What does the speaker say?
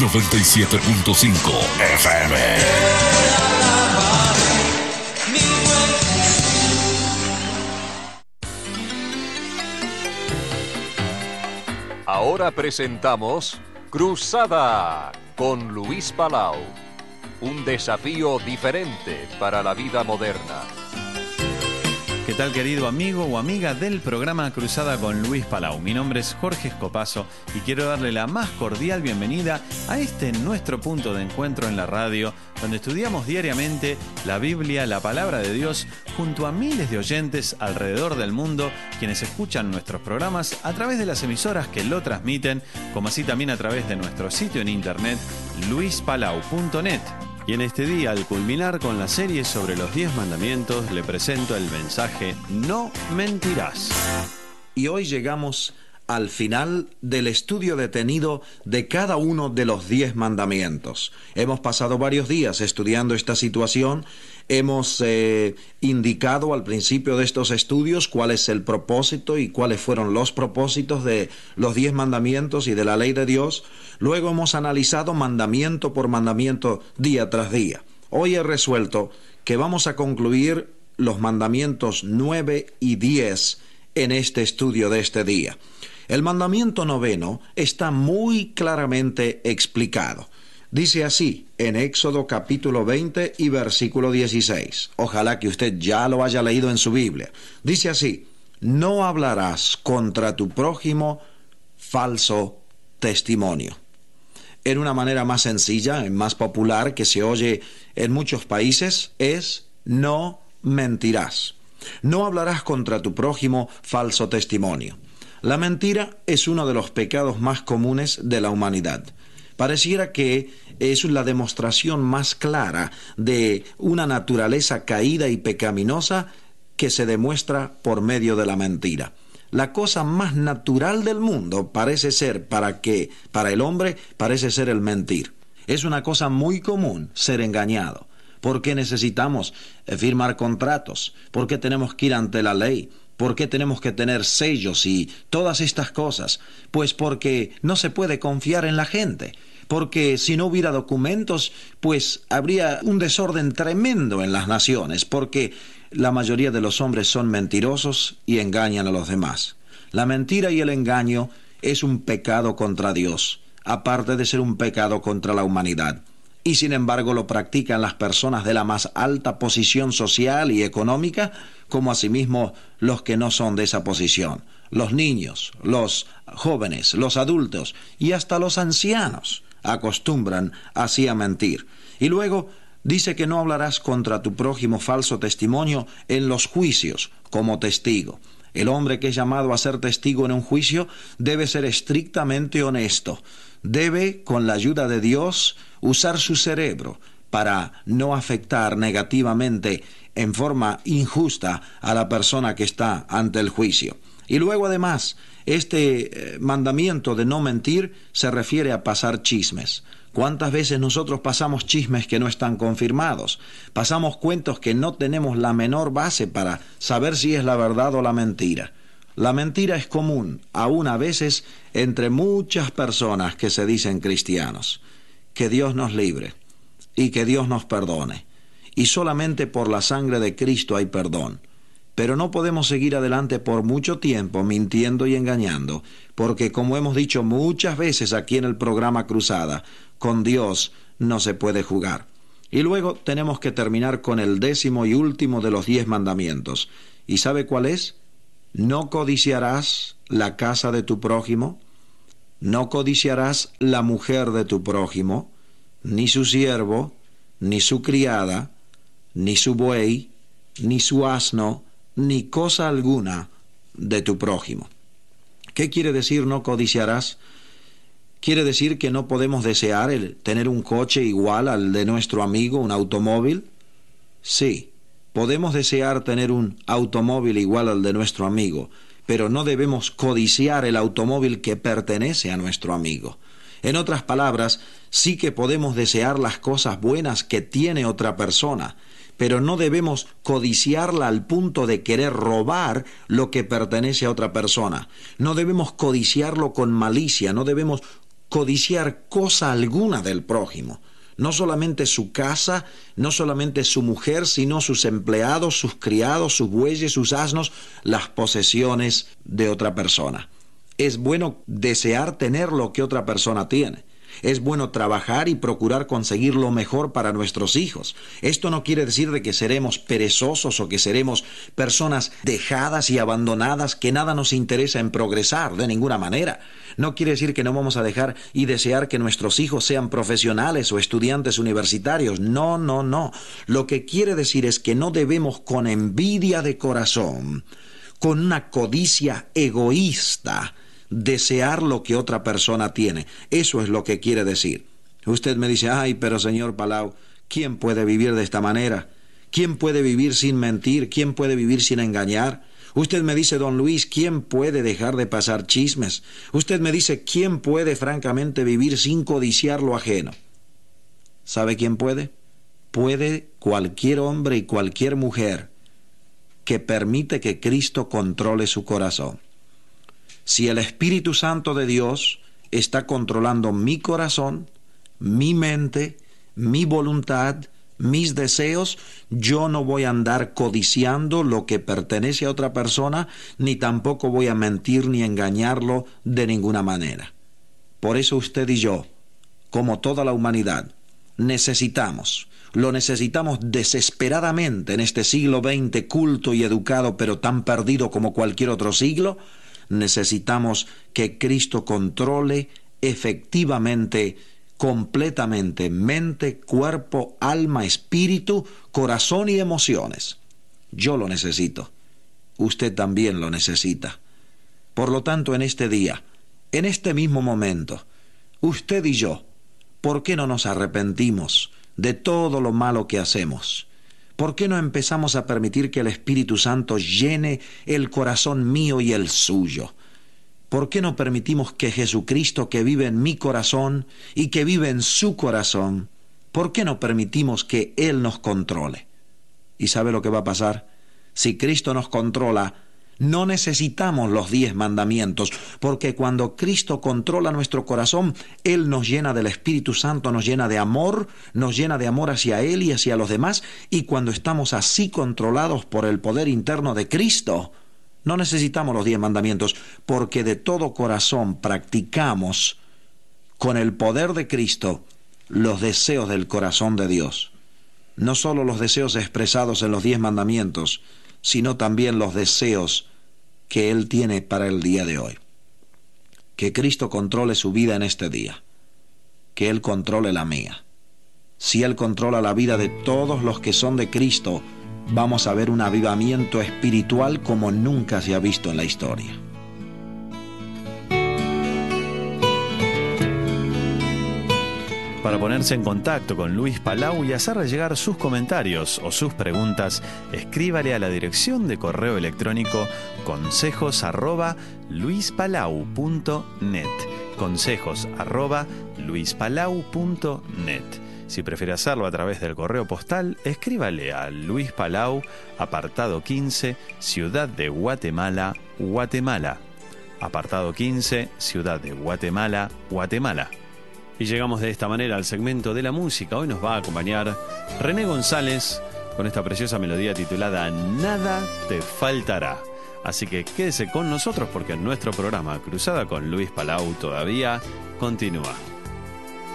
97.5 FM. Ahora presentamos Cruzada con Luis Palau. Un desafío diferente para la vida moderna. ¿Qué tal, querido amigo o amiga del programa Cruzada con Luis Palau? Mi nombre es Jorge Escopazo y quiero darle la más cordial bienvenida a este nuestro punto de encuentro en la radio, donde estudiamos diariamente la Biblia, la palabra de Dios, junto a miles de oyentes alrededor del mundo, quienes escuchan nuestros programas a través de las emisoras que lo transmiten, como así también a través de nuestro sitio en internet, luispalau.net. Y en este día, al culminar con la serie sobre los 10 mandamientos, le presento el mensaje No mentirás. Y hoy llegamos al final del estudio detenido de cada uno de los 10 mandamientos. Hemos pasado varios días estudiando esta situación. Hemos indicado al principio de estos estudios cuál es el propósito y cuáles fueron los propósitos de los 10 mandamientos y de la ley de Dios. Luego hemos analizado mandamiento por mandamiento día tras día. Hoy he resuelto que vamos a concluir los mandamientos 9 y 10 en este estudio de este día. El mandamiento noveno está muy claramente explicado. Dice así, en Éxodo capítulo 20 y versículo 16. Ojalá que usted ya lo haya leído en su Biblia. Dice así, no hablarás contra tu prójimo falso testimonio. En una manera más sencilla, más popular, que se oye en muchos países, es no mentirás. No hablarás contra tu prójimo falso testimonio. La mentira es uno de los pecados más comunes de la humanidad. Pareciera que es la demostración más clara de una naturaleza caída y pecaminosa que se demuestra por medio de la mentira. La cosa más natural del mundo parece ser, para el hombre, parece ser el mentir. Es una cosa muy común ser engañado. ¿Por qué necesitamos firmar contratos? ¿Por qué tenemos que ir ante la ley? ¿Por qué tenemos que tener sellos y todas estas cosas? Pues porque no se puede confiar en la gente. Porque si no hubiera documentos, pues habría un desorden tremendo en las naciones. Porque la mayoría de los hombres son mentirosos y engañan a los demás. La mentira y el engaño es un pecado contra Dios, aparte de ser un pecado contra la humanidad. Y sin embargo lo practican las personas de la más alta posición social y económica, como asimismo los que no son de esa posición. Los niños, los jóvenes, los adultos y hasta los ancianos acostumbran así a mentir. Y luego dice que no hablarás contra tu prójimo falso testimonio en los juicios como testigo. El hombre que es llamado a ser testigo en un juicio debe ser estrictamente honesto. Debe, con la ayuda de Dios, usar su cerebro para no afectar negativamente en forma injusta a la persona que está ante el juicio. Y luego además, este mandamiento de no mentir se refiere a pasar chismes. ¿Cuántas veces nosotros pasamos chismes que no están confirmados? Pasamos cuentos que no tenemos la menor base para saber si es la verdad o la mentira. La mentira es común, aún a veces, entre muchas personas que se dicen cristianos. Que Dios nos libre y que Dios nos perdone. Y solamente por la sangre de Cristo hay perdón. Pero no podemos seguir adelante por mucho tiempo mintiendo y engañando, porque como hemos dicho muchas veces aquí en el programa Cruzada, con Dios no se puede jugar. Y luego tenemos que terminar con el 10º y último de los 10 mandamientos. ¿Y sabe cuál es? No codiciarás la casa de tu prójimo, no codiciarás la mujer de tu prójimo, ni su siervo, ni su criada, ni su buey, ni su asno, ni cosa alguna de tu prójimo. ¿Qué quiere decir no codiciarás? ¿Quiere decir que no podemos desear tener un coche igual al de nuestro amigo, un automóvil? Sí, podemos desear tener un automóvil igual al de nuestro amigo, pero no debemos codiciar el automóvil que pertenece a nuestro amigo. En otras palabras, sí que podemos desear las cosas buenas que tiene otra persona, pero no debemos codiciarla al punto de querer robar lo que pertenece a otra persona. No debemos codiciarlo con malicia, no debemos codiciar cosa alguna del prójimo. No solamente su casa, no solamente su mujer, sino sus empleados, sus criados, sus bueyes, sus asnos, las posesiones de otra persona. Es bueno desear tener lo que otra persona tiene. Es bueno trabajar y procurar conseguir lo mejor para nuestros hijos. Esto no quiere decir de que seremos perezosos o que seremos personas dejadas y abandonadas, que nada nos interesa en progresar, de ninguna manera. No quiere decir que no vamos a dejar y desear que nuestros hijos sean profesionales o estudiantes universitarios. No, no, no. Lo que quiere decir es que no debemos con envidia de corazón, con una codicia egoísta, desear lo que otra persona tiene. Eso es lo que quiere decir. Usted me dice, ay, pero señor Palau, ¿quién puede vivir de esta manera? ¿Quién puede vivir sin mentir? ¿Quién puede vivir sin engañar? Usted me dice, don Luis, ¿quién puede dejar de pasar chismes? Usted me dice, ¿quién puede francamente vivir sin codiciar lo ajeno? ¿Sabe quién puede? Puede cualquier hombre y cualquier mujer que permite que Cristo controle su corazón. Si el Espíritu Santo de Dios está controlando mi corazón, mi mente, mi voluntad, mis deseos, yo no voy a andar codiciando lo que pertenece a otra persona, ni tampoco voy a mentir ni engañarlo de ninguna manera. Por eso usted y yo, como toda la humanidad, lo necesitamos desesperadamente en este siglo XX culto y educado, pero tan perdido como cualquier otro siglo. Necesitamos que Cristo controle efectivamente, completamente, mente, cuerpo, alma, espíritu, corazón y emociones. Yo lo necesito. Usted también lo necesita. Por lo tanto, en este día, en este mismo momento, usted y yo, ¿por qué no nos arrepentimos de todo lo malo que hacemos? ¿Por qué no empezamos a permitir que el Espíritu Santo llene el corazón mío y el suyo? ¿Por qué no permitimos que Jesucristo, que vive en mi corazón y que vive en su corazón, por qué no permitimos que Él nos controle? ¿Y sabe lo que va a pasar? Si Cristo nos controla, no necesitamos los 10 mandamientos, porque cuando Cristo controla nuestro corazón, Él nos llena del Espíritu Santo, nos llena de amor hacia Él y hacia los demás, y cuando estamos así controlados por el poder interno de Cristo, no necesitamos los 10 mandamientos, porque de todo corazón practicamos con el poder de Cristo los deseos del corazón de Dios. No solo los deseos expresados en los 10 mandamientos, sino también los deseos que Él tiene para el día de hoy. Que Cristo controle su vida en este día. Que Él controle la mía. Si Él controla la vida de todos los que son de Cristo, vamos a ver un avivamiento espiritual como nunca se ha visto en la historia. Para ponerse en contacto con Luis Palau y hacerle llegar sus comentarios o sus preguntas, escríbale a la dirección de correo electrónico consejos@luispalau.net. consejos@luispalau.net. Si prefiere hacerlo a través del correo postal, escríbale a Luis Palau, apartado 15, Ciudad de Guatemala, Guatemala. Apartado 15, Ciudad de Guatemala, Guatemala. Y llegamos de esta manera al segmento de la música. Hoy nos va a acompañar René González con esta preciosa melodía titulada Nada te faltará. Así que quédese con nosotros porque nuestro programa Cruzada con Luis Palau todavía continúa.